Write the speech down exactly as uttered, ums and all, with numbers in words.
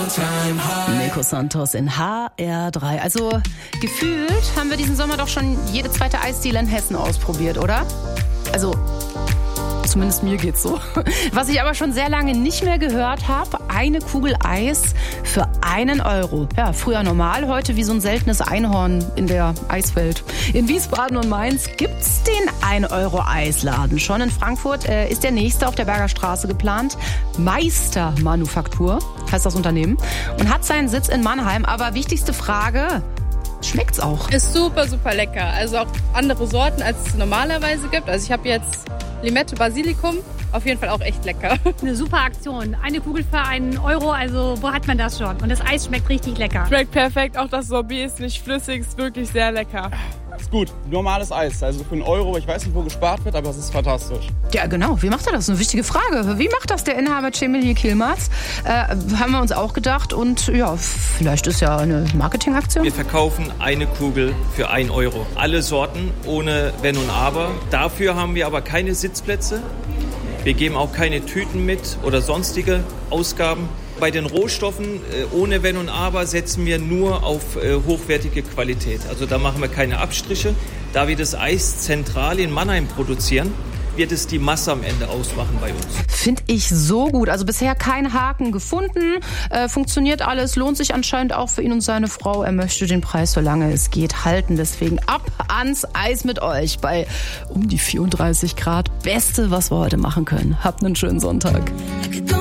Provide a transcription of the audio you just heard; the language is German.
Nico Santos in H R drei. Also gefühlt haben wir diesen Sommer doch schon jede zweite Eisdiele in Hessen ausprobiert, oder? Also zumindest mir geht's so. Was ich aber schon sehr lange nicht mehr gehört habe, eine Kugel Eis für einen Euro. Ja, früher normal, heute wie so ein seltenes Einhorn in der Eiswelt. In Wiesbaden und Mainz gibt's den ein Euro Eisladen. Schon in Frankfurt äh, ist der nächste auf der Berger Straße geplant. Meister Manufaktur heißt das Unternehmen und hat seinen Sitz in Mannheim. Aber wichtigste Frage: schmeckt's auch? Ist super, super lecker. Also auch andere Sorten, als es normalerweise gibt. Also ich habe jetzt Limette, Basilikum, auf jeden Fall auch echt lecker. Eine super Aktion. Eine Kugel für einen Euro, also wo hat man das schon? Und das Eis schmeckt richtig lecker. Schmeckt perfekt, auch das Sorbet ist nicht flüssig, ist wirklich sehr lecker. Ist gut, normales Eis, also für einen Euro, ich weiß nicht, wo gespart wird, aber es ist fantastisch. Ja, genau. Wie macht er das? Eine wichtige Frage. Wie macht das der Inhaber Cemilier Kielmatz? Äh, haben wir uns auch gedacht. Und ja, vielleicht ist ja eine Marketingaktion. Wir verkaufen eine Kugel für einen Euro. Alle Sorten, ohne Wenn und Aber. Dafür haben wir aber keine Sitzplätze. Wir geben auch keine Tüten mit oder sonstige Ausgaben. Bei den Rohstoffen, ohne Wenn und Aber, setzen wir nur auf hochwertige Qualität. Also da machen wir keine Abstriche. Da wir das Eis zentral in Mannheim produzieren, wird es die Masse am Ende ausmachen bei uns. Finde ich so gut. Also bisher kein Haken gefunden. Äh, funktioniert alles. Lohnt sich anscheinend auch für ihn und seine Frau. Er möchte den Preis, solange es geht, halten. Deswegen ab ans Eis mit euch bei um die vierunddreißig Grad. Beste, was wir heute machen können. Habt einen schönen Sonntag.